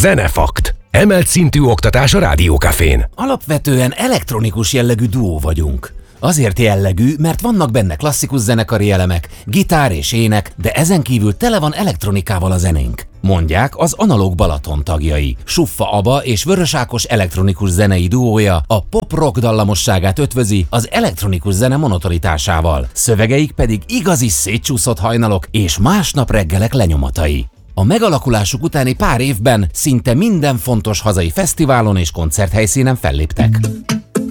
Zenefakt. Emelt szintű oktatás a Rádiókafén. Alapvetően elektronikus jellegű duó vagyunk. Azért jellegű, mert vannak benne klasszikus zenekari elemek, gitár és ének, de ezen kívül tele van elektronikával a zenénk. Mondják az Analóg Balaton tagjai. Suffa Aba és Vörös Ákos elektronikus zenei duója a pop-rock dallamosságát ötvözi az elektronikus zene monotonitásával. Szövegeik pedig igazi szétcsúszott hajnalok és másnap reggelek lenyomatai. A megalakulásuk utáni pár évben szinte minden fontos hazai fesztiválon és koncerthelyszínen felléptek.